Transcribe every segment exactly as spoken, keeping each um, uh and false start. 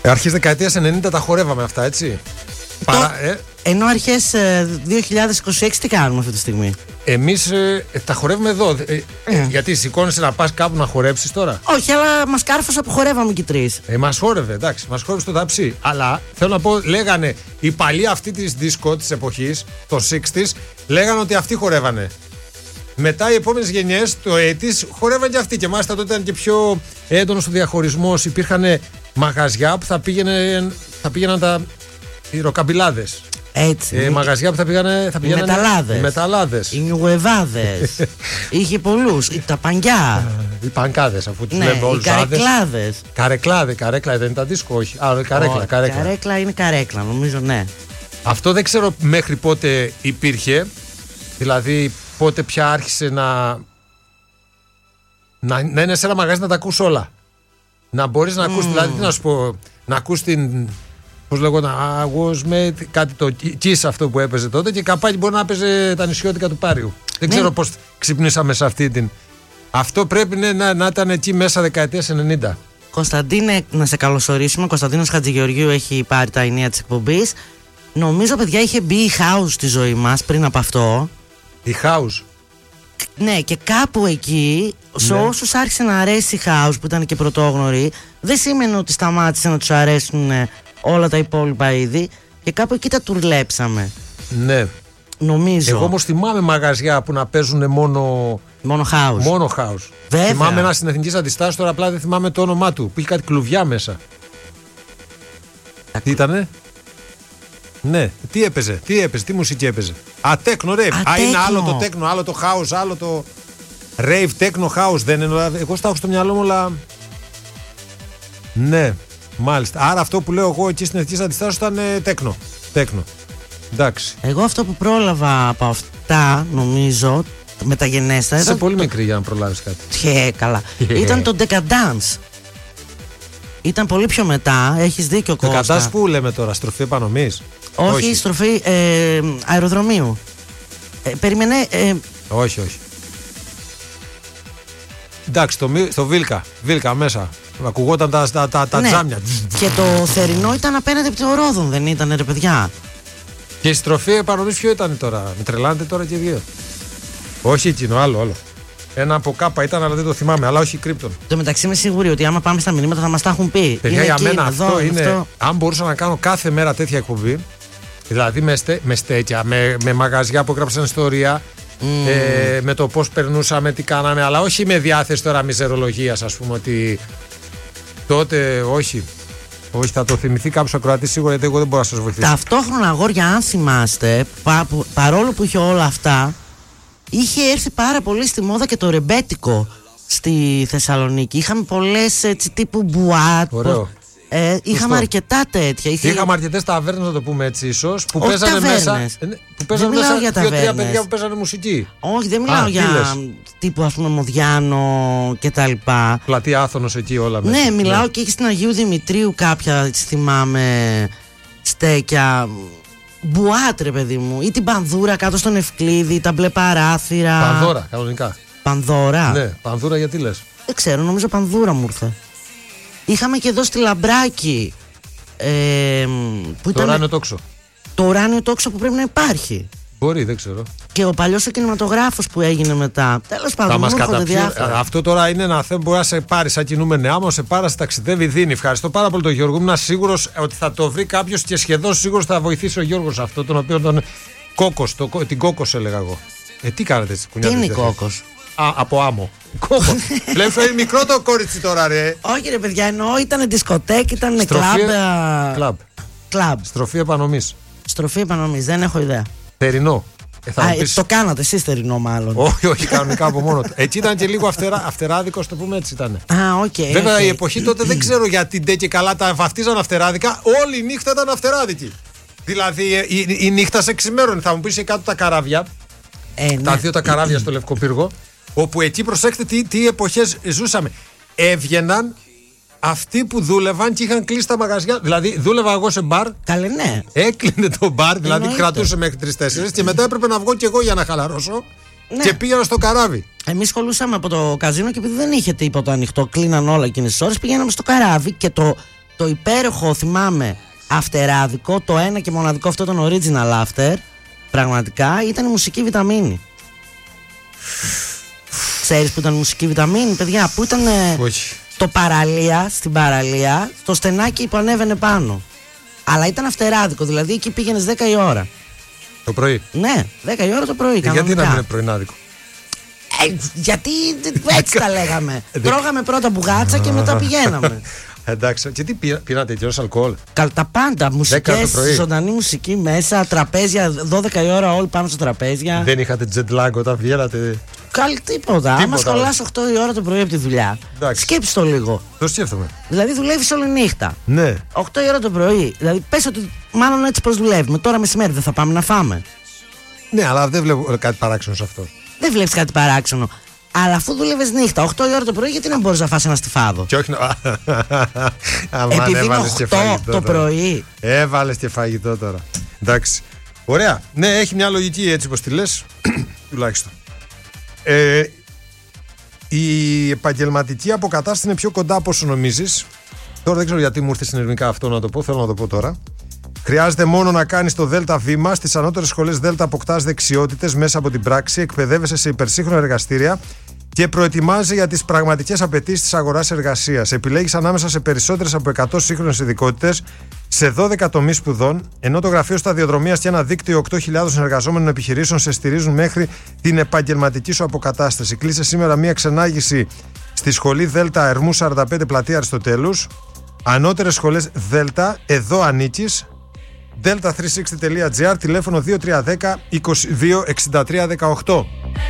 Αρχές δεκαετίας ενενήντα τα χορεύαμε αυτά, έτσι. Το... Παρά, ε... Ενώ αρχές ε, δύο χιλιάδες είκοσι έξι τι κάνουμε αυτή τη στιγμή? Εμείς ε, τα χορεύουμε εδώ. Ε, ε, γιατί σηκώνεσαι να πας κάπου να χορέψεις τώρα? Όχι, αλλά μας κάρφωσα που χορεύαμε και οι τρεις. Ε, μας χόρευε, εντάξει, μας χόρευε στο ταψί. Αλλά θέλω να πω, λέγανε οι παλιοί αυτοί της δίσκο της εποχής, των εξήντα, λέγανε ότι αυτοί χορεύανε. Μετά οι επόμενες γενιές, το ογδόντα, χορεύαν και αυτοί. Και μάλιστα τότε ήταν και πιο έντονος ο διαχωρισμός. Υπήρχαν μαγαζιά που θα, πήγαινε, θα πήγαιναν τα οι ροκαμπιλάδες. Έτσι. Ε, μαγαζιά που θα πήγανε. Θα πήγαιναν, οι μεταλλάδες. Οι μεταλλάδες. Οι νιουεβάδες. Είχε πολλούς. Τα πανγκιά. Οι πανκάδες, αφού τους ναι, λέμε όλους. Οι καρεκλάδες. Καρεκλάδε, καρέκλα δεν ήταν δίσκο, όχι. Α, καρέκλα, oh, καρέκλα. Καρέκλα είναι καρέκλα, νομίζω, ναι. Αυτό δεν ξέρω μέχρι πότε υπήρχε. Δηλαδή, πότε πια άρχισε να. Να, να είναι σε ένα μαγαζί να τα ακούς όλα. Να μπορείς να ακούς, mm. δηλαδή, τι να σου πω, να ακούς την. Πώς λέγονταν, I was made, κάτι το Kiss αυτό που έπαιζε τότε και καπάκι μπορεί να έπαιζε τα νησιώτικα του Πάριου. Δεν ξέρω πώς ξυπνήσαμε σε αυτή την. Αυτό πρέπει ναι, να, να ήταν εκεί μέσα δεκαετίας ενενήντα. Κωνσταντίνε, να σε καλωσορίσουμε. Κωνσταντίνος Χατζηγεωργίου έχει πάρει τα ενία της εκπομπής. Νομίζω, παιδιά, είχε μπει η House στη ζωή μας πριν από αυτό. Η House. Ναι, και κάπου εκεί, σε ναι. όσους άρχισε να αρέσει η House που ήταν και πρωτόγνωροι, δεν σήμαινε ότι σταμάτησε να τους αρέσουν όλα τα υπόλοιπα είδη. Και κάπου εκεί τα τουρλέψαμε. Ναι. Νομίζω. Εγώ όμως θυμάμαι μαγαζιά που να παίζουν μόνο. Μόνο house. Μόνο house. Βέβαια. Θυμάμαι ένα στην Εθνικής Αντιστάσεως, τώρα απλά δεν θυμάμαι το όνομά του. Που είχε κάτι κλουβιά μέσα. Τι ήτανε? Ναι, τι έπαιζε, τι έπαιζε, τι μουσική έπαιζε? Α, τέκνο, rave. Α, είναι άλλο το τέκνο, άλλο το house, άλλο το. Rave, τέκνο, house. Δεν είναι. Εγώ στα έχω στο μυαλό μου, αλλά. Ναι, μάλιστα. Άρα αυτό που λέω εγώ εκεί στην Εθνικής Αντιστάσεως ήταν ε, τέκνο. Τέκνο. Εντάξει. Εγώ αυτό που πρόλαβα από αυτά, νομίζω, μεταγενέστερα. Είσαι πολύ μικρή για να προλάβεις κάτι. Και καλά. Ήταν το Decadence. Ήταν πολύ πιο μετά. Έχεις δίκιο, Κώστα. Decadence που λέμε τώρα, στροφή επανομής? Όχι, όχι. Στροφή ε, αεροδρομίου. Ε, περίμενε. Ε... Όχι, όχι. Εντάξει, το, στο Βίλκα. Βίλκα μέσα. Ακουγόταν τα, τα, τα, τα ναι. τζάμια. Και το θερινό ήταν απέναντι από το Ρόδον, δεν ήταν, ρε παιδιά? Και η στροφή επανομής ποιο ήταν τώρα? Με τρελάνετε τώρα και δύο. Όχι εκείνο, άλλο, άλλο. Ένα από κάπα ήταν, αλλά δεν το θυμάμαι. Αλλά όχι κρύπτον. Το μεταξύ είμαι σίγουρη ότι άμα πάμε στα μηνύματα θα μας τα έχουν πει. Παιδιά, είναι για εκεί, μένα εδώ, αυτό είναι. Αυτό. Αν μπορούσα να κάνω κάθε μέρα τέτοια εκπομπή, δηλαδή με, στε, με στέκια, με, με μαγαζιά που έγραψαν ιστορία, mm. ε, με το πώς περνούσαμε, τι κάναμε, αλλά όχι με διάθεση τώρα μιζερολογίας, ας πούμε, ότι τότε όχι. Όχι, θα το θυμηθεί κάποιος ακροατής σίγουρα, γιατί εγώ δεν μπορώ να σας βοηθήσω. Ταυτόχρονα, αγόρια, αν θυμάστε, πα, που, παρόλο που είχε όλα αυτά, είχε έρθει πάρα πολύ στη μόδα και το ρεμπέτικο στη Θεσσαλονίκη. Είχαμε πολλές έτσι τύπου μπουάτ. Ωραίο. Ε, είχαμε αρκετά τέτοια. Είχε... Είχαμε αρκετές ταβέρνες, να το πούμε έτσι, ίσως. Που παίζανε ταβέρνες. μέσα. Που παίζανε μέσα δύο-τρία παιδιά που παίζανε μουσική. Όχι, δεν μιλάω Α, για τύπου, ας πούμε, Μοδιάνο και τα λοιπά. Πλατεία Άθωνος εκεί όλα μέσα. Ναι, μιλάω ναι. και έχει στην Αγίου Δημητρίου κάποια, θυμάμαι, στέκια. Μπουάτ, ρε παιδί μου. Ή την Πανδούρα κάτω στον Ευκλήδη, τα μπλε παράθυρα. Πανδώρα, κανονικά. Πανδώρα. Ναι, Πανδούρα γιατί λες? Δεν ξέρω, νομίζω Πανδούρα μου ήρθε. Είχαμε και εδώ στη Λαμπράκη. Ε, που το ήταν... ουράνιο τόξο. Το ουράνιο τόξο που πρέπει να υπάρχει. Μπορεί, δεν ξέρω. Και ο παλιός ο κινηματογράφος που έγινε μετά. Τέλος πάντων, μου έρχονται διάφορα. Αυτό τώρα είναι ένα θέμα που μπορεί να σε πάρει σαν κινούμενο άμα, σε πάρει, σε ταξιδεύει, δίνει. Ευχαριστώ πάρα πολύ τον Γιώργο. Ήμουν σίγουρος ότι θα το βρει κάποιος και σχεδόν σίγουρος θα βοηθήσει ο Γιώργος αυτό, τον οποίο τον. Κόκος, το, την Κόκος έλεγα εγώ. Ε, τι κάνετε έτσι, κουνιάτε? Τι είναι η Κόκος? Α, από άμμο. Κόκος. Βλέπεις είναι μικρό το κόριτσι τώρα, ρε. Όχι, ρε παιδιά, εννοώ ήταν δισκοτέκ, ήταν κλαμπ. Κλαμπ. Στροφή επανομής. Στροφή επανομής, δεν έχω ιδέα. Θερινό. Ε, Α, πεις... Το κάνατε εσείς θερινό, μάλλον. Όχι, όχι, κανονικά από μόνο του. Εκεί ήταν και λίγο αυτερά, αυτεράδικο, το πούμε έτσι ήταν. Α, οκ. Okay, Βέβαια okay. η εποχή τότε δεν ξέρω γιατί ντε και καλά τα βαφτίζαν αυτεράδικα. Όλη η νύχτα ήταν αυτεράδικη. Δηλαδή η, η, η νύχτα σε ξημέρωνε. Θα μου πεις κάτω τα καράβια. Ε, ναι. Τα δύο τα καράβια στο Λευκό Πύργο. Όπου εκεί προσέξτε τι, τι εποχές ζούσαμε. Έβγαιναν αυτοί που δούλευαν και είχαν κλείσει τα μαγαζιά. Δηλαδή, δούλευα εγώ σε μπαρ. Καλέ, ναι. Έκλεινε το μπαρ, δηλαδή Εννοείται. κρατούσε μέχρι τρεις τέσσερις και μετά έπρεπε να βγω κι εγώ για να χαλαρώσω. Ναι. Και πήγαινα στο καράβι. Εμείς σχολούσαμε από το καζίνο και επειδή δεν είχε τίποτα ανοιχτό, κλείναν όλα εκείνες τις ώρες, πηγαίναμε στο καράβι και το το υπέροχο, θυμάμαι, αυτεράδικο, το ένα και μοναδικό αυτό τον original after, πραγματικά ήταν η μουσική Βιταμίνη. Ξέρεις που ήταν η μουσική Βιταμίνη, παιδιά? Που ήταν Όχι. το παραλία, στην παραλία, το στενάκι που ανέβαινε πάνω. Αλλά ήταν αυτεράδικο, δηλαδή εκεί πήγαινες δέκα η ώρα. Το πρωί. Ναι, δέκα η ώρα το πρωί. Ε, γιατί να μην είναι πρωινάδικο? Ε, γιατί έτσι τα λέγαμε. Τρώγαμε πρώτα μπουγάτσα και μετά πηγαίναμε. Εντάξει, και τι πήρα, πήρατε και ως αλκοόλ? Καλ, τα πάντα, μουσικές, ζωντανή μουσική μέσα, τραπέζια, δώδεκα η ώρα όλοι πάνω στα τραπέζια. Δεν είχατε jet lag όταν βγαίνατε? Καλ, τίποτα. Άμα σχολάς οκτώ η ώρα το πρωί από τη δουλειά, σκέψου το λίγο. Το σκέφτομαι. Δηλαδή δουλεύεις όλη νύχτα. Ναι. οκτώ η ώρα το πρωί. Δηλαδή πες ότι μάλλον έτσι πως δουλεύουμε. Τώρα μεσημέρι δεν θα πάμε να φάμε. Ναι, αλλά δεν βλέπω κάτι παράξενο σε αυτό. Δεν βλέπεις κάτι παράξενο. Αλλά αφού δούλευες νύχτα, οκτώ η ώρα το πρωί, γιατί να μπορείς να φας ένα στιφάδο? Και όχι να. Επειδή είναι οκτώ το πρωί. Έβαλες και φαγητό τώρα. Εντάξει. Ωραία. Ναι, έχει μια λογική έτσι πως τη λες. Τουλάχιστον. Ε, η επαγγελματική αποκατάσταση είναι πιο κοντά από όσο νομίζεις. Τώρα δεν ξέρω γιατί μου ήρθε συνειρμικά αυτό να το πω. Θέλω να το πω τώρα. Χρειάζεται μόνο να κάνεις το ΔΕΛΤΑ βήμα. Στις ανώτερες σχολές ΔΕΛΤΑ αποκτάς δεξιότητες μέσα από την πράξη, εκπαιδεύεσαι σε υπερσύγχρονα εργαστήρια και προετοιμάζει για τις πραγματικές απαιτήσεις της αγοράς εργασίας. Επιλέγεις ανάμεσα σε περισσότερες από εκατό σύγχρονες ειδικότητες σε δώδεκα τομείς σπουδών, ενώ το Γραφείο Σταδιοδρομίας και ένα δίκτυο οκτώ χιλιάδων εργαζόμενων επιχειρήσεων σε στηρίζουν μέχρι την επαγγελματική σου αποκατάσταση. Κλείσε σήμερα μία ξενάγηση στη σχολή ΔΕΛΤΑ Ερμού σαράντα πέντε Πλατεία Αριστοτέλους. Ανώτερες σχολές ΔΕΛΤΑ, εδώ ανήκεις. δέλτα τριακόσια εξήντα τελεία τζι άρ, τηλέφωνο δύο τρία ένα μηδέν είκοσι δύο εξήντα τρία δεκαοκτώ.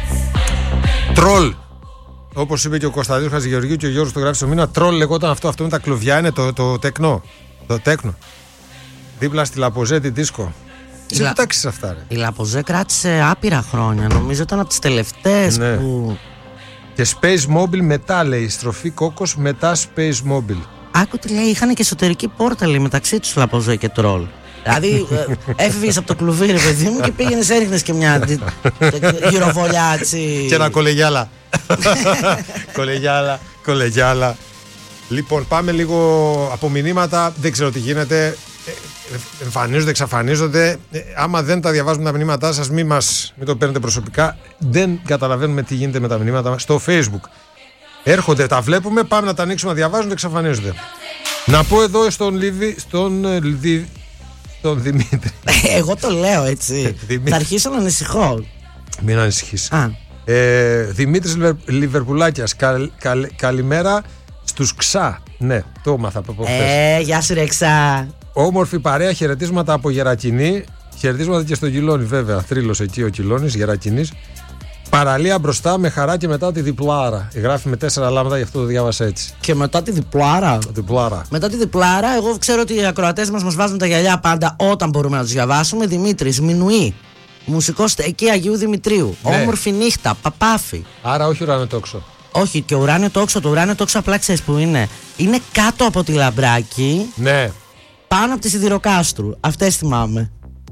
Τρολ. Όπως είπε και ο Κωνσταντίνος Χατζηγεωργίου και ο Γιώργος το γράφει στο μήνα, τρολ λεγόταν αυτό. Αυτό με τα κλουβιά είναι το, το τεκνό. Το τέκνο. Δίπλα στη Λαποζέ την δίσκο. Τι Λα... τάξεις αυτά, ρε? Η Λαποζέ κράτησε άπειρα χρόνια. Νομίζω ήταν από τις τελευταίες, ναι, που. Και Space Mobile μετά, λέει. Στροφή Κόκος μετά Space Mobile. Άκου τι λέει, είχαν και εσωτερική πόρτα, λέει, μεταξύ τους Λαποζέ και τρολ. Δηλαδή έφυγες από το κλουβί, ρε παιδί μου, και πήγαινες, έριχνες και μια γυροβολιάτσι. Και ένα κολεγιάλα. Κολεγιάλα, κολεγιάλα. Λοιπόν, πάμε λίγο από μηνύματα. Δεν ξέρω τι γίνεται. Εμφανίζονται, εξαφανίζονται. Άμα δεν τα διαβάζουμε τα μηνύματά σας, μην, μας, μην το παίρνετε προσωπικά. Δεν καταλαβαίνουμε τι γίνεται με τα μηνύματα μας στο Facebook. Έρχονται, τα βλέπουμε, πάμε να τα ανοίξουμε, να διαβάζονται, εξαφανίζονται. Να πω εδώ στον Λίβι, στον Λιβι, τον Δημήτρη. Εγώ το λέω έτσι. Θα αρχίσω να ανησυχώ. Μην ανησυχείς. Ε, Δημήτρης Λιβερπουλάκιας, καλ, καλ, καλημέρα στους Ξά. Ναι, το έμαθα από χθες. Ε, γεια σου ρε Ξά. Όμορφη παρέα, χαιρετίσματα από Γερακινή. Χαιρετίσματα και στον Κιλόνι, βέβαια. Θρύλος εκεί ο Κιλόνης, Γερακινής. Παραλία μπροστά, με χαρά και μετά τη διπλάρα. Γράφει με τέσσερα λάμδα, γι' αυτό το διάβασα έτσι. Και μετά τη διπλάρα. διπλάρα. Μετά τη διπλάρα, εγώ ξέρω ότι οι ακροατές μας μας βάζουν τα γυαλιά πάντα όταν μπορούμε να τους διαβάσουμε. Δημήτρης, Μινουή. Μουσικός εκεί Αγίου Δημητρίου. Ναι. Όμορφη νύχτα, Παπάφη. Άρα όχι ουράνιο τόξο. Όχι, και ουράνιο τόξο. Το ουράνιο τόξο απλά ξέρεις που είναι. Είναι κάτω από τη Λαμπράκη. Ναι. Πάνω από τη Σιδηροκάστρου. Αυτές θυμάμαι.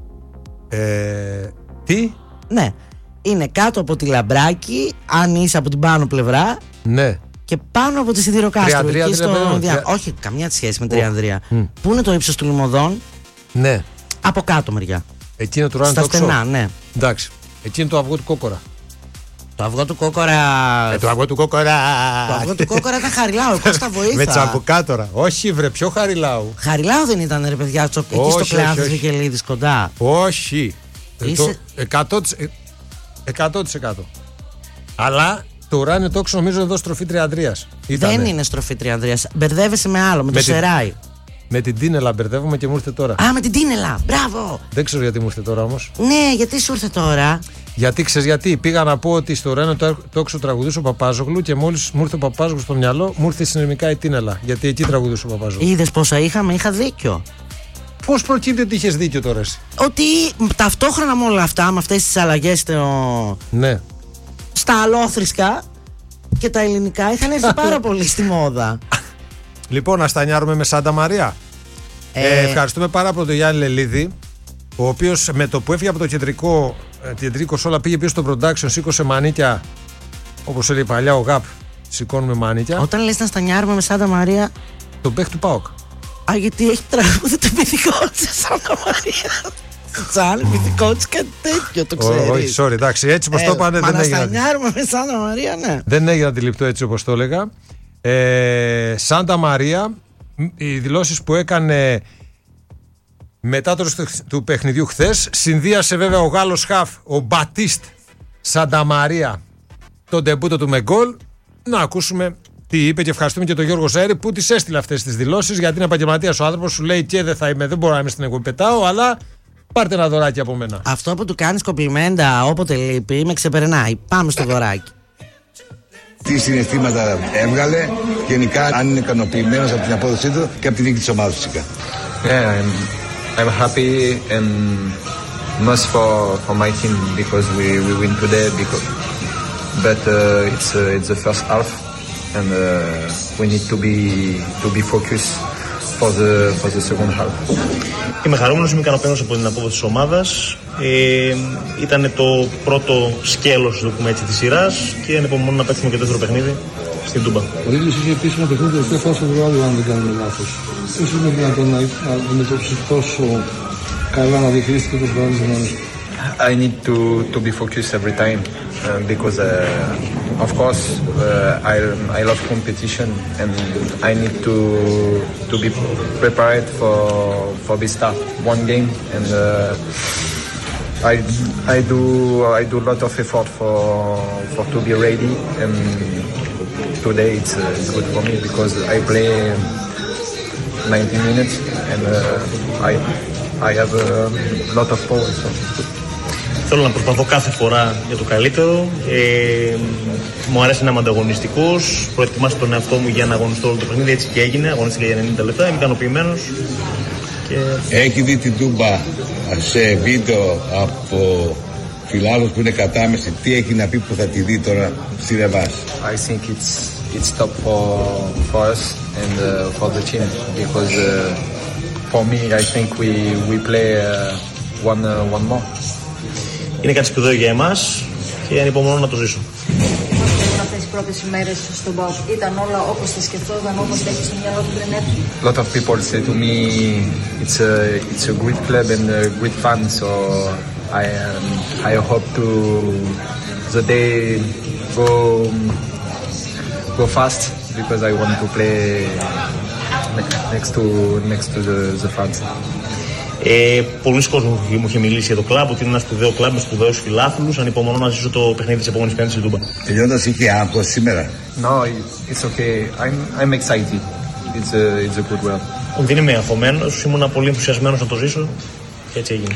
Ε, τι? Ναι. Είναι κάτω από τη Λαμπράκη, αν είσαι από την πάνω πλευρά. Ναι. Και πάνω από τη Σιδηροκάστρου. Εκεί στο... δια... Όχι, καμιά σχέση με Τριανδρία. Mm. Πού είναι το ύψος του Λιμωδών? Ναι. Από κάτω μεριά. Εκεί είναι το ουράνιο τόξο. Στα στενά, ναι. Εντάξει. Εκεί είναι το αυγό του κόκορα. Το αυγό του κόκορα. Ε, το αυγό του κόκορα. Το αυγό του κόκορα ήταν Χαριλάου. Κώστα βοήθα. Με τσαμπουκάτορα. Όχι, βρε, πιο Χαριλάου. Χαριλάου δεν ήταν, ρε παιδιά, εκεί στο Κλεάνθης Βικελίδης κοντά. Όχι. Είσαι... εκατό τοις εκατό. Αλλά το ουράνιο τόξο νομίζω εδώ στροφή Τριανδρίας. Δεν είναι στροφή Τριανδρίας. Μπερδεύεσαι με άλλο, με, με το την... Σεράι. Με την Τίνελα μπερδεύομαι και μου ήρθε τώρα. Α, με την Τίνελα. Μπράβο. Δεν ξέρω γιατί μου ήρθε τώρα όμως. Ναι, γιατί σου ήρθε τώρα? Γιατί ξέρεις γιατί? Πήγα να πω ότι στο ουράνιο τόξο τραγουδούσε ο Παπάζογλου και μόλις μου ήρθε ο Παπάζογλου στο μυαλό, μου ήρθε συνειρμικά η Τίνελα. Γιατί εκεί τραγουδούσε ο Παπάζογλου. Είδες πόσα είχαμε, είχα δίκιο. Πώς προκύπτει ότι είχες δίκιο τώρα εσύ? Ότι ταυτόχρονα με όλα αυτά, με αυτές τις αλλαγές στο... ναι. στα αλόθρησκα και τα ελληνικά είχαν έρθει πάρα πολύ στη μόδα. Λοιπόν, να στανιάρουμε με Σάντα Μαρία. Ε... Ε, ευχαριστούμε πάρα πολύ τον Γιάννη Λελίδη, ο οποίος με το που έφυγε από το κεντρικό, κεντρικό Σόλα, πήγε πίσω στο production, σήκωσε μανίκια, όπως έλεγε παλιά ο Γαπ, σηκώνουμε μανίκια. Όταν λες να στανιάρουμε με Σάντα Μαρία, τον παίχτη του ΠΑΟΚ. Α, γιατί έχει τραγούδι το μυθικό της Σάντα Μαρία. Τσάλι, μυθικό της, κάτι τέτοιο, το ξέρεις. Όχι, sorry, εντάξει, έτσι όπως το είπανε δεν έγινε. Μα να στανιάρουμε με Σάντα Μαρία, ναι. Δεν έγινε αντιληπτό έτσι όπως το έλεγα. Ε, Σάντα Μαρία, οι δηλώσεις που έκανε μετά το του παιχνιδιού χθες, συνδύασε βέβαια ο Γάλλος χαφ, ο Μπατίστ Σάντα Μαρία, τον ντεμπούτο του με γκολ. Να ακούσουμε τι είπε και ευχαριστούμε και τον Γιώργο Ζαέρη που τις έστειλε αυτές τις δηλώσεις, γιατί είναι επαγγελματίας ο άνθρωπος, σου λέει και δεν θα είμαι, δεν μπορώ να είμαι στην εκπομπή, πετάω, αλλά πάρτε ένα δωράκι από μένα. Αυτό που του κάνεις κομπλιμέντα όποτε λείπει με ξεπερνάει. Πάμε στο δωράκι. Τι συναισθήματα έβγαλε, γενικά αν είναι ικανοποιημένος από την απόδοσή του και από τη δίκη της ομάδας φυσικά. Yeah, I'm, I'm happy and most for for my team because we we win today because but uh, it's uh, it's the first half and uh, we need to be to be focused for the for the second half. Είμαι χαρούμενος, είμαι ικανοποιημένος από την απόδοση της ομάδας. Ε, ήταν το πρώτο σκέλος, το πούμε έτσι, της σειράς και ανυπομονώ να παίξουμε και δεύτερο παιχνίδι στην Τούμπα. Ο Ρίλης είχε επίσημα παιχνίδι τελευταία φορά στο Βουάδιο, αν δεν κάνουμε λάθος. Πώς είναι δυνατόν να αντιμετωπίσει τόσο καλά, να διαχειρίστηκε τόσο καλά τις δυνάμεις του? I need to to be focused every time uh, because uh, of course uh, I I love competition and I need to to be prepared for for this start one game and uh, I I do I do a lot of effort for for to be ready and today it's uh, it's good for me because I play ninety minutes and uh, I I have a lot of power. So. Θέλω να προσπαθώ κάθε φορά για το καλύτερο. Ε, μου αρέσει να είμαι ανταγωνιστικός. Προετοιμάσω τον εαυτό μου για να αγωνιστώ όλο το παιχνίδι. Έτσι και έγινε. Αγωνίστηκα για ενενήντα λεπτά. Είμαι ικανοποιημένος. Και... Έχει δει την Τούμπα σε βίντεο από φιλάδους που είναι κατάμεση. Τι έχει να πει που θα τη δει τώρα στη Ρεβάς? I think it's it's top for for us and uh, for the team because uh, for me I think we we play uh, one uh, one more. Είναι κάτι σπουδαίο για εμάς και ανυπομονώ να το ζήσω. Αυτές τις πρώτες ημέρες στον ΠΑΟΚ ήταν όλα όπως τα σκεφτόταν, όπως τα έχει στο μυαλό του πριν έρθει? A lot of people say to me it's a it's a great club and a great fan, so I um, I hope to the day go go fast because I want to play next to next to the the fans. Ε, πολλοί κόσμοι μου είχε μιλήσει για το κλαμπ, ότι είναι ένα σπουδαίο κλαμπ με σπουδαίους φιλάθλους. Ανυπομονώ να ζήσω το παιχνίδι της επόμενης Πέμπτης στην Τούμπα. Τελειώντας, είχε άγχος σήμερα? No, it's okay. I'm I'm excited. It's a it's a good world. Δεν είμαι αγχωμένος, ήμουν πολύ ενθουσιασμένος να το ζήσω και έτσι έγινε.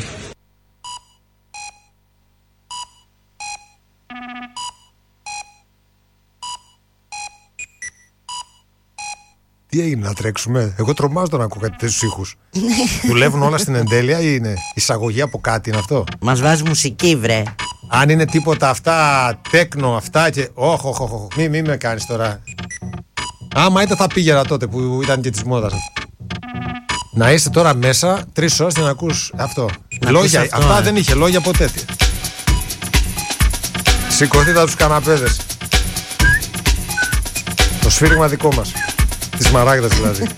Τι έγινε, να τρέξουμε? Εγώ τρομάζω να ακούω κάτι τέτοιους ήχους. Δουλεύουν όλα στην εντέλεια ή είναι εισαγωγή από κάτι, είναι αυτό? Μας βάζει μουσική, βρε. Αν είναι τίποτα αυτά, τέκνο αυτά και. Όχι, όχι, όχι. Μη, μη με κάνεις τώρα. Άμα ήταν θα πήγαιρα τότε που ήταν και της μόδας. Να είστε τώρα μέσα τρεις ώρες για να ακούς αυτό. Να λόγια, αυτό, αυτά ε. δεν είχε λόγια ποτέ. Σηκωθείτε από τους καναπέδες. Το σφύριγμα δικό μας. Της Μαράγδας δηλαδή.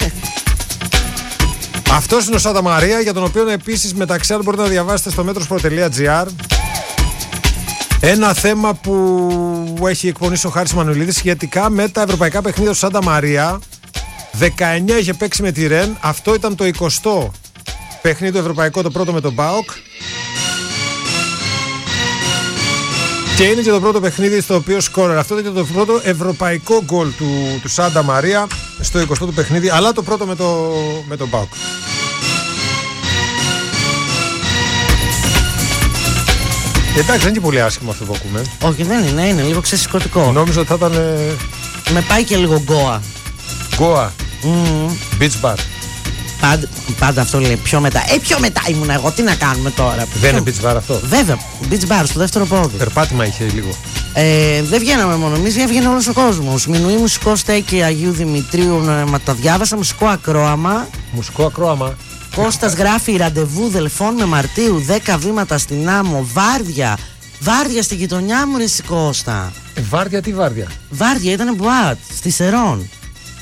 Αυτός είναι ο Σάντα Μαρία, για τον οποίο επίσης μεταξύ άλλων μπορείτε να διαβάσετε στο μέτροσπορ τελεία τζι άρ ένα θέμα που έχει εκπονήσει ο Χάρης Μανουηλίδης σχετικά με τα ευρωπαϊκά παιχνίδια του Σάντα Μαρία. δεκαεννιά είχε παίξει με τη Ρεν. Αυτό ήταν το εικοστό παιχνίδι το ευρωπαϊκό, το πρώτο με τον ΠΑΟΚ. Και είναι και το πρώτο παιχνίδι στο οποίο σκόρερ. Αυτό ήταν το πρώτο ευρωπαϊκό γκολ του, του Σάντα Μαρία στο εικοστό του παιχνίδι, αλλά το πρώτο με, το, με τον ΠΑΟΚ. Εντάξει, δεν είναι και πολύ άσχημο αυτό που ακούμε. Όχι, δεν είναι, είναι λίγο ξεσηκωτικό. Νόμιζα ότι θα ήταν. Ε... Με πάει και λίγο γκόα. Γκόα. Mm. Beach bar. Πάντα, πάντα αυτό λέει πιο μετά. Ε, πιο μετά ήμουν εγώ, τι να κάνουμε τώρα. Δεν είναι beach bar αυτό? Βέβαια, beach bar στο δεύτερο πόδι. Περπάτημα είχε λίγο. Ε, δεν βγαίναμε μόνο εμείς, έβγαινε όλος ο κόσμος. Μινουή Μουσικό Στέκη Αγίου Δημητρίου, μα τα διάβασα, μουσικό ακρόαμα. Μουσικό ακρόαμα. Κώστας γράφει ραντεβού Δελφών με Μαρτίου, δέκα βήματα στην Άμμο, βάρδια. Βάρδια στη γειτονιά μου, ρε Κώστα. Ε, βάρδια, τι βάρδια? Βάρδια, ήταν μπουάτ, στη Σερών.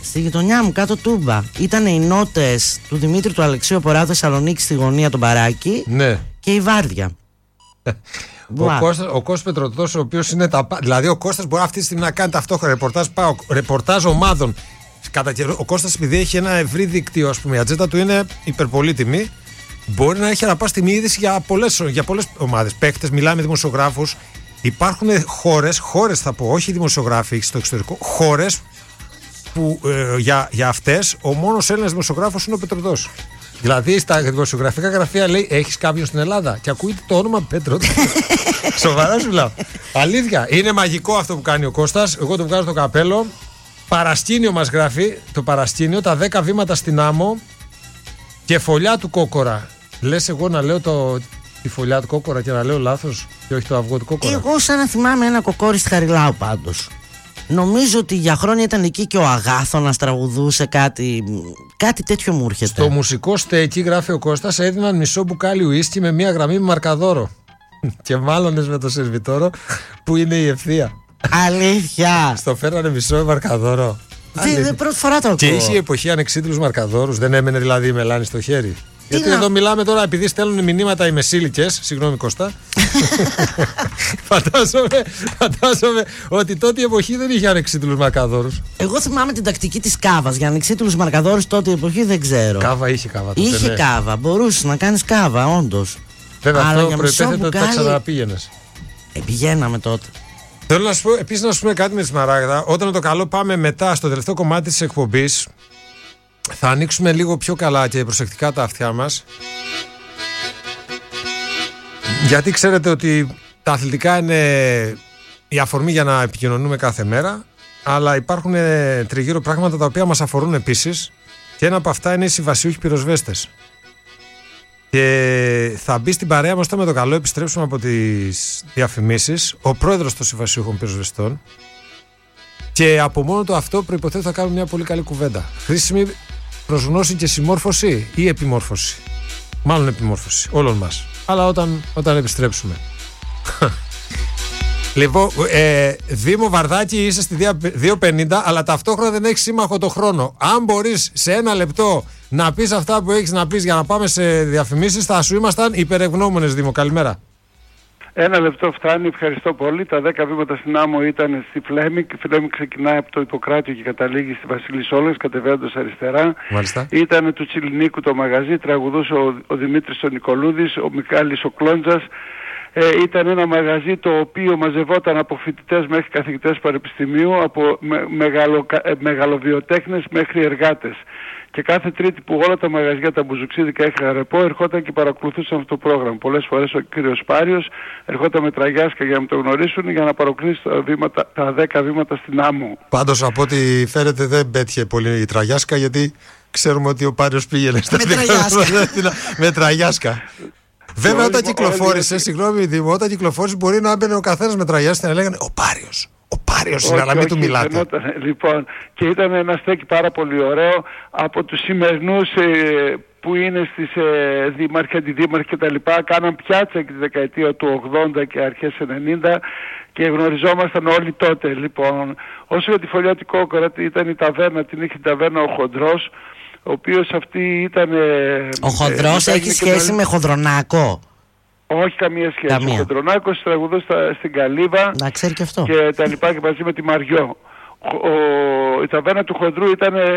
Στη γειτονιά μου, κάτω Τούμπα. Ήταν οι νότες του Δημήτρη του Αλεξίου Πορά Θεσσαλονίκη στη γωνία των Μπαράκι. Ναι. Και η Βάρδια. Ο Κώστας, ο Κώστας Πετρωτός, ο οποίος είναι τα. Δηλαδή, ο Κώστας μπορεί αυτή τη στιγμή να κάνει ταυτόχρονα ρεπορτάζ, πάω, ρεπορτάζ ομάδων. Κατά καιρό, ο Κώστας, επειδή έχει ένα ευρύ δίκτυο, ας πούμε, η ατζέντα του είναι υπερπολίτιμη, μπορεί να έχει αναπάστη είδηση για πολλές, για πολλές ομάδες. Παίκτες, μιλάμε με δημοσιογράφους. Υπάρχουν χώρες, χώρες θα πω, όχι δημοσιογράφοι στο εξωτερικό, χώρες που ε, για, για αυτές ο μόνος Έλληνας δημοσιογράφος είναι ο Πετρωτός. Δηλαδή στα δημοσιογραφικά γραφεία λέει: έχεις κάποιον στην Ελλάδα? Και ακούγεται το όνομα Πέτρωτος. Σοβαρά σου μιλάω. Αλήθεια. Είναι μαγικό αυτό που κάνει ο Κώστας. Εγώ το βγάζω το καπέλο. Παρασκήνιο μας γράφει. Το παρασκήνιο, τα δέκα βήματα στην άμμο και φωλιά του κόκορα. Λες εγώ να λέω το, τη φωλιά του κόκορα και να λέω λάθος και όχι το αυγό του κόκορα? Εγώ σαν να θυμάμαι ένα κοκόρι στη Χαριλάου πάντως. Νομίζω ότι για χρόνια ήταν εκεί και ο Αγάθωνας τραγουδούσε κάτι. Κάτι τέτοιο μου έρχεται. Στο μουσικό στέκι, γράφει ο Κώστας, έδιναν μισό μπουκάλι ουίσκι με μία γραμμή με μαρκαδόρο. Και μάλλον με το σερβιτόρο που είναι η ευθεία. Αλήθεια. Στο φέρανε μισό με μαρκαδόρο. Δεν πρώτη φορά το ακούω. Και είχε η εποχή ανεξίτηλους μαρκαδόρους, δεν έμενε δηλαδή η μελάνη στο χέρι. Τι Γιατί να... εδώ μιλάμε τώρα, επειδή στέλνουν μηνύματα οι μεσήλικες, συγγνώμη Κώστα. φαντάζομαι, φαντάζομαι ότι τότε η εποχή δεν είχε ανεξίτηλους μαρκαδόρους. Εγώ θυμάμαι την τακτική της κάβας. Για ανεξίτηλους μαρκαδόρους τότε η εποχή δεν ξέρω. Κάβα είχε κάβα τότε. Είχε ναι. κάβα, μπορούσε να κάνεις κάβα, όντως. Βέβαια, αλλά αυτό για προϋπέθεται μισό ότι τα μπουκάλι... ξαναπήγαινες. Ε, πηγαίναμε τότε. Θέλω να σου πω, επίσης να σου πούμε κάτι με τη Σμαράγδα. Όταν το καλό πάμε μετά στο τελευταίο κομμάτι της εκπομπής, θα ανοίξουμε λίγο πιο καλά και προσεκτικά τα αυτιά μας. Γιατί ξέρετε ότι τα αθλητικά είναι η αφορμή για να επικοινωνούμε κάθε μέρα, αλλά υπάρχουν τριγύρω πράγματα τα οποία μας αφορούν επίσης, και ένα από αυτά είναι οι συμβασιούχοι πυροσβέστες. Και θα μπει στην παρέα μας όταν με το καλό επιστρέψουμε από τις διαφημίσεις ο πρόεδρος των συμβασιούχων πυροσβεστών, και από μόνο το αυτό προϋποθέτω θα κάνουμε μια πολύ καλή κουβέντα. Χρήσιμη προς γνώση και συμμόρφωση ή επιμόρφωση? Μάλλον επιμόρφωση όλων μας, αλλά όταν, όταν επιστρέψουμε. Λοιπόν, ε, Δήμο Βαρδάκη, είσαι στη δύο πενήντα, αλλά ταυτόχρονα δεν έχεις σύμμαχο το χρόνο. Αν μπορείς σε ένα λεπτό να πεις αυτά που έχεις να πεις για να πάμε σε διαφημίσεις, θα σου ήμασταν υπερευγνώμονες, Δήμο. Καλημέρα. Ένα λεπτό φτάνει, ευχαριστώ πολύ. Τα δέκα βήματα στην άμμο ήταν στη Φλέμικ. Η Φλέμικ ξεκινάει από το Ιπποκράτιο και καταλήγει στη Βασίλη Σόλγας, κατεβαίνοντας αριστερά. Μάλιστα. Ήταν του Τσιλινίκου το μαγαζί, τραγουδούσε ο, ο Δημήτρης ο Νικολούδης, ο Μικάλης ο Κλόντζας. Ε, ήταν ένα μαγαζί το οποίο μαζευόταν από φοιτητές μέχρι καθηγητές πανεπιστημίου, από με, μεγαλο, ε, μεγαλοβιοτέχνες μέχρι εργάτες. Και κάθε Τρίτη που όλα τα μαγαζιά τα μπουζουξίδικα είχαν ρεπό, ερχόταν και παρακολουθούσαν αυτό το πρόγραμμα. Πολλές φορές ο κύριος Πάριος ερχόταν με τραγιάσκα για να το γνωρίσουν, για να παρακολουθήσει τα, βήματα, τα δέκα βήματα στην άμμο. Πάντως από ό,τι φαίνεται δεν πέτυχε πολύ η τραγιάσκα, γιατί ξέρουμε ότι ο Πάριος πήγαινε στα δικά με τραγιάσκα. Βέβαια, όταν κυκλοφόρησε, συγγνώμη Δήμο, όταν κυκλοφόρησε μπορεί να έμπαινε ο καθένας με τραγιάσκα και να λέγανε ο Πάριος. Ο Πάριος είναι, αλλά μην του μιλάτε. Φαινόταν, λοιπόν, και ήταν ένα στέκι πάρα πολύ ωραίο από τους σημερινούς ε, που είναι στις ε, δήμαρχοι, αντιδήμαρχοι κτλ. Κάναν πιάτσα και τη δεκαετία του ογδόντα και αρχές ενενήντα και γνωριζόμασταν όλοι τότε. Λοιπόν, όσο για τη φωλιά του κόκορα, ήταν η ταβέρνα, την είχε την ταβέρνα ο Χοντρός, ο οποίος αυτή ήταν... Ο Χοντρός ε, έχει σχέση με Χοντρονάκο? Όχι καμία σχέση. Καμία. Ο Χοντρονάκος τραγουδούσε στην Καλύβα. Να ξέρει και αυτό. Και τα λοιπά και μαζί με τη Μαριό. Ο, ο, η ταβέρνα του Χοντρού ήταν, ο,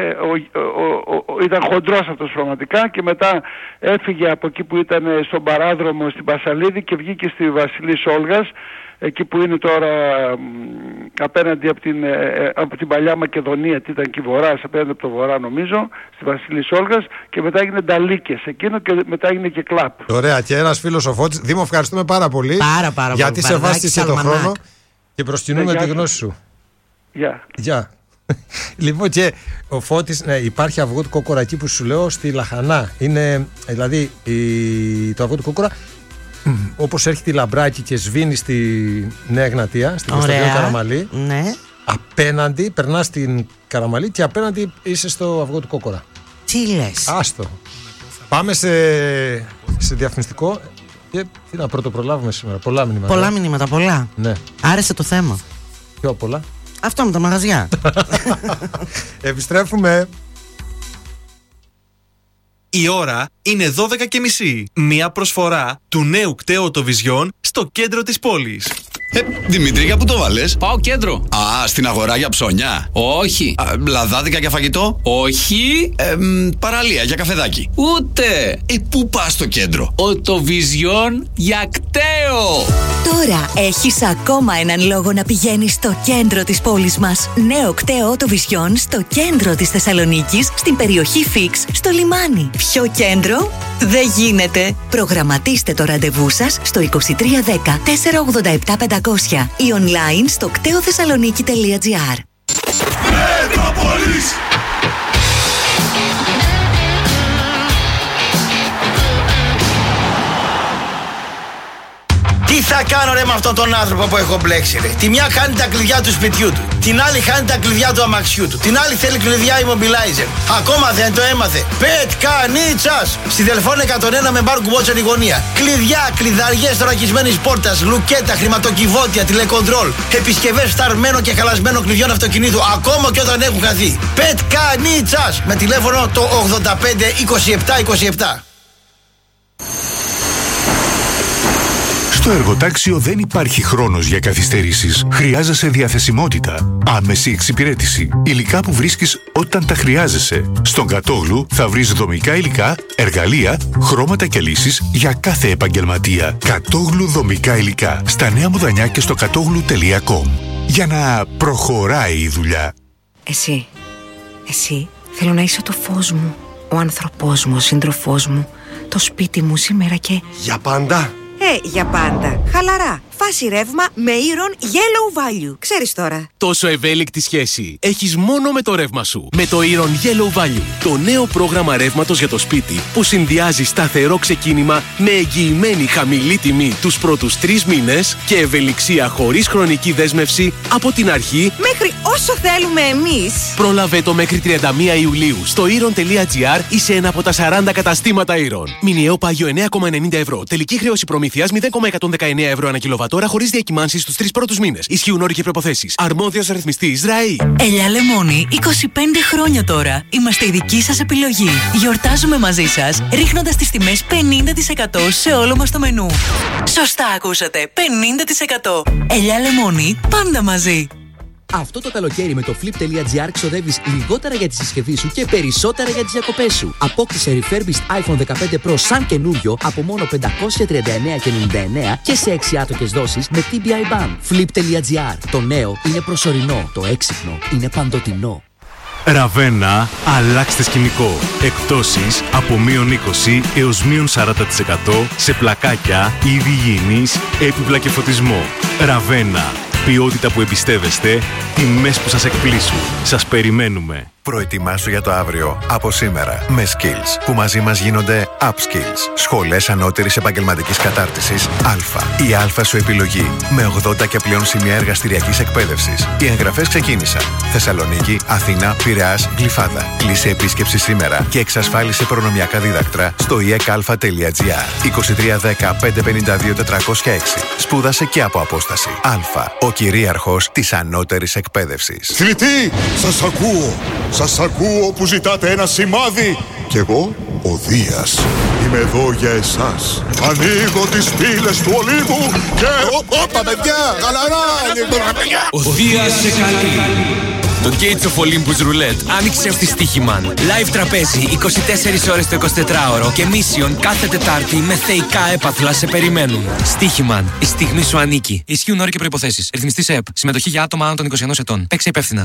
ο, ο, ο, ήταν χοντρός αυτός πραγματικά, και μετά έφυγε από εκεί που ήταν στον παράδρομο στην Πασαλίδη και βγήκε στη Βασιλή Σόλγας, εκεί που είναι τώρα απέναντι από την, από την παλιά Μακεδονία, τι ήταν και βορράς, απέναντι από το βορρά νομίζω, στη Βασίλη Σόλγας, και μετά έγινε Νταλίκες εκείνο και μετά έγινε και κλαπ. Ωραία, και ένας φίλος ο Φώτης. Δήμο, ευχαριστούμε πάρα πολύ, πάρα, πάρα γιατί πολύ. σε βάστησε το χρόνο και προσκυνούμε ναι, τη γνώση σου. Γεια. Γεια. Λοιπόν, και ο Φώτης, ναι, υπάρχει αυγό του κόκορα εκεί που σου λέω στη Λαχανά. Είναι, δηλαδή, η, το αυγό του κόκορα, όπως έρχεται η Λαμπράκη και σβήνει στη Νέα Εγνατία, στην Κωνσταντίνο Καραμαλή, ναι. Απέναντι, περνάς στην Καραμαλή και απέναντι είσαι στο αυγό του κόκορα. Τι λες? Άστο. Πάμε σε, σε διαφημιστικό και τι να πρωτοπρολάβουμε σήμερα. Πολλά μηνύματα. Πολλά μηνύματα, πολλά. Ναι. Άρεσε το θέμα. Πιο πολλά. Αυτό με τα μαγαζιά. Επιστρέφουμε. Η ώρα είναι δώδεκα και μισή. Μία προσφορά του νέου κταίου Οτοβιζιόν στο κέντρο της πόλης. Ε, Δημήτρη, για πού το βάλες? Πάω κέντρο. Α, στην αγορά για ψώνια. Όχι. Α, λαδάδικα για φαγητό. Όχι. Ε, μ, παραλία για καφεδάκι. Ούτε. Ε, πού πας στο κέντρο? Οτοβιζιόν για κταίο. Τώρα έχεις ακόμα έναν λόγο να πηγαίνεις στο κέντρο της πόλης μας. Νέο κταίο Οτοβιζιόν στο κέντρο της Θεσσαλονίκης, στην περιοχή Φίξ, στο λιμάνι. Πιο κέντρο δεν γίνεται. Προγραμματίστε το ραντεβού σας στο είκοσι τρία δέκα τετρακόσια ογδόντα επτά πεντακόσια ή online στο κτέοθεσσαλονίκη τελεία τζι άρ. Μετρόπολης. Τι θα κάνω ρε με αυτόν τον άνθρωπο που έχω μπλέξει ρε? Τη μια χάνει τα κλειδιά του σπιτιού του, την άλλη χάνει τα κλειδιά του αμαξιού του, την άλλη θέλει κλειδιά immobilizer. Ακόμα δεν το έμαθε. Πετκανίτσας! Στη Δελφών εκατόν ένα με μπαρ κουμπότσεν η γωνία. Κλειδιά, κλειδαριές θωρακισμένης πόρτας, λουκέτα, χρηματοκιβώτια, τηλεκοντρόλ, επισκευές φταρμένο και χαλασμένο κλειδιών αυτοκινήτου, ακόμα και όταν έχουν χαθεί. Πετκανίτσας! Με τηλέφωνο το ογδόντα πέντε είκοσι επτά είκοσι επτά. Στο εργοτάξιο δεν υπάρχει χρόνος για καθυστερήσεις. Χρειάζεσαι διαθεσιμότητα, άμεση εξυπηρέτηση, υλικά που βρίσκεις όταν τα χρειάζεσαι. Στον Κατόγλου θα βρεις δομικά υλικά, εργαλεία, χρώματα και λύσεις για κάθε επαγγελματία. Κατόγλου δομικά υλικά. Στα Νέα Μουδανιά και στο κατόγλου τελεία κομ. Για να προχωράει η δουλειά. Εσύ, εσύ θέλω να είσαι το φως μου, ο άνθρωπός μου, ο σύντροφός μου, το σπίτι μου σήμερα και... Για πάντα. Ε, για πάντα. Χαλαρά. Φάση ρεύμα με Iron Yellow Value. Ξέρεις τώρα. Τόσο ευέλικτη σχέση έχεις μόνο με το ρεύμα σου. Με το Iron Yellow Value. Το νέο πρόγραμμα ρεύματος για το σπίτι που συνδυάζει σταθερό ξεκίνημα με εγγυημένη χαμηλή τιμή τους πρώτους τρεις μήνες και ευελιξία χωρίς χρονική δέσμευση από την αρχή μέχρι όσο θέλουμε εμείς. Πρόλαβε το μέχρι τριάντα μία Ιουλίου στο iron τελεία τζι άρ ή σε ένα από τα σαράντα καταστήματα Iron. Μηνιαίο πάγιο εννέα κόμμα ενενήντα ευρώ. Τελική χρέωση προμήθειας μηδέν κόμμα εκατόν δεκαεννέα ευρώ ανά κιλοβατόρα χωρίς διακυμάνσεις στους τρεις πρώτους μήνες. Ισχύουν όροι και προϋποθέσεις. Αρμόδιος ρυθμιστής ΡΑΗ. Ελιά Λεμόνι, είκοσι πέντε χρόνια τώρα. Είμαστε η δική σας επιλογή. Γιορτάζουμε μαζί σας, ρίχνοντας τις τιμές πενήντα τοις εκατό σε όλο μας το μενού. Σωστά ακούσατε, πενήντα τοις εκατό. Ελιά Λεμόνι, πάντα μαζί. Αυτό το καλοκαίρι με το flip τελεία τζι άρ ξοδεύεις λιγότερα για τη συσκευή σου και περισσότερα για τις διακοπές σου. Απόκτησε refurbished iPhone δεκαπέντε Pro σαν καινούριο από μόνο πεντακόσια τριάντα εννέα και ενενήντα εννέα και σε έξι άτοκες δόσεις με τι μπι άι Ban. flip τελεία τζι άρ. Το νέο είναι προσωρινό, το έξυπνο είναι παντοτινό. Ραβένα, αλλάξτε σκηνικό. Εκπτώσεις από μείον είκοσι έως μείον σαράντα τοις εκατό σε πλακάκια, είδη υγιεινής, έπιπλα και φωτισμό. Ραβένα. Ποιότητα που εμπιστεύεστε, τιμές που σας εκπλήσουν. Σας περιμένουμε. Προετοιμάσου για το αύριο από σήμερα με Skills που μαζί μας γίνονται Upskills. Σχολές ανώτερης επαγγελματικής κατάρτισης Α. Η Α σου επιλογή με ογδόντα και πλέον σημεία εργαστηριακής εκπαίδευσης. Οι εγγραφές ξεκίνησαν. Θεσσαλονίκη, Αθήνα, Πειραιάς, Γλυφάδα. Κλείσε επίσκεψη σήμερα και εξασφάλισε προνομιακά δίδακτρα στο ι εκ α τελεία τζι άρ. είκοσι τρία δέκα πεντακόσια πενήντα δύο τετρακόσια έξι. Σπούδασε και από απόσταση. Α. Ο κυρίαρχος της ανώτερης εκπαίδευσης. Θηλυκοί, σας ακούω. Σας ακούω που ζητάτε ένα σημάδι. Κι εγώ, ο Δίας, είμαι εδώ για εσάς. Ανοίγω τις πύλες του ολίγου και... Όπα παιδιά, γαλαρά! Ο Δίας σε καλεί. Το Gates of Olympus Roulette άνοιξε ως τη Στοίχημαν. Live τραπέζι είκοσι τέσσερις ώρες το εικοσιτετράωρο και Mission κάθε Τετάρτη με θεϊκά έπαθλα σε περιμένουν. Στοίχημαν. Η στιγμή σου ανήκει. Ισχύουν όροι και προϋποθέσεις. Ρυθμιστής ΕΕΠ. Συμμετοχή για άτομα άνω των είκοσι ενός ετών. Παίξε υπεύθυνα.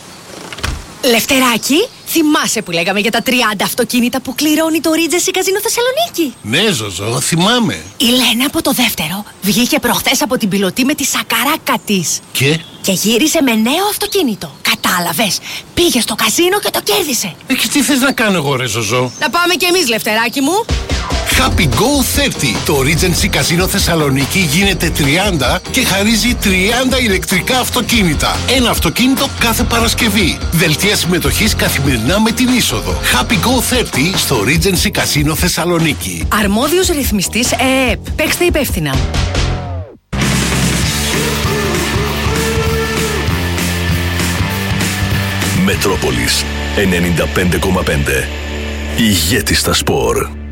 Λευτεράκι, θυμάσαι που λέγαμε για τα τριάντα αυτοκίνητα που κληρώνει το Regency Casino Θεσσαλονίκη? Ναι, Ζωζό, θυμάμαι. Η Λένα από το δεύτερο βγήκε προχθές από την πιλωτή με τη σακαράκα της. Και? Και γύρισε με νέο αυτοκίνητο. Κατάλαβες, πήγε στο καζίνο και το κέρδισε. Ε, και τι θες να κάνω εγώ ρε Ζωζό? Να πάμε κι εμείς, Λευτεράκι μου. Happy Go τριάντα. Το Regency Casino Θεσσαλονίκη γίνεται τριάντα και χαρίζει τριάντα ηλεκτρικά αυτοκίνητα. Ένα αυτοκίνητο κάθε Παρασκευή. Δελτία συμμετοχής καθημερινά με την είσοδο. Happy Go τριάντα στο Regency Casino Θεσσαλονίκη. Αρμόδιος ρυθμιστής ΕΕΠ. Παίξτε υπεύθυνα. Μετρόπολης ενενήντα πέντε κόμμα πέντε. Ηγέτη στα σπορ.